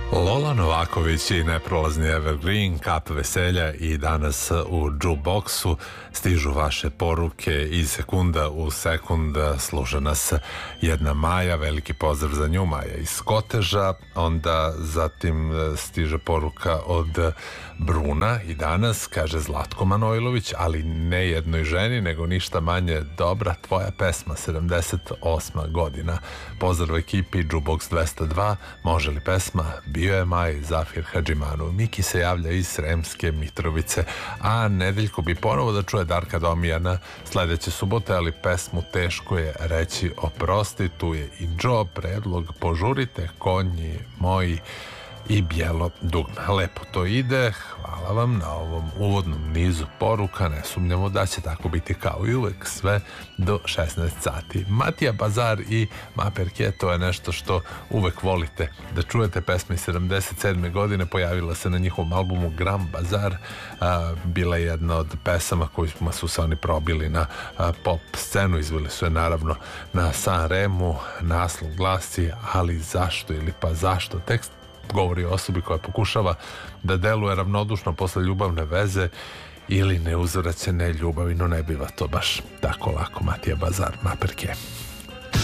Lola Novaković i neprolazni Evergreen, kap veselja, i danas u Jukeboxu stižu vaše poruke iz sekunda u sekund. Sluša nas jedna Maja, veliki pozdrav za nju, Maja iz Koteža. Onda zatim stiže poruka od Bruna i danas kaže Zlatko Manojlović, ali ne jednoj ženi, nego ništa manje dobra tvoja pesma, 78. godina. Pozdrav ekipi Jukebox 202, može li pesma? Bio je maj, Zafir Hadžimanov. Miki se javlja iz Sremske Mitrovice, a Nedeljko bi ponovo da čuje Darka Domijana sledeće subote, ali pesmu teško je reći oprosti. Tu je i Joe, predlog požurite, konji moji i bijelo dugme. Lepo to ide, hvala vam na ovom uvodnom nizu poruka, ne sumnjamo da će tako biti kao i uvek sve do 16 sati. Matija Bazar i Maperke, to je nešto što uvek volite da čujete, pesma iz 77. godine, pojavila se na njihovom albumu Gram Bazar, bila je jedna od pesama kojima su se oni probili na pop scenu, izveli su je naravno na San Remu, naslov glasi Ali zašto ili pa zašto, tekst govori o osobi koja pokušava da deluje ravnodušno posle ljubavne veze ili neuzvraćene ljubavi, no ne biva to baš tako lako. Matija Bazar, Maperke.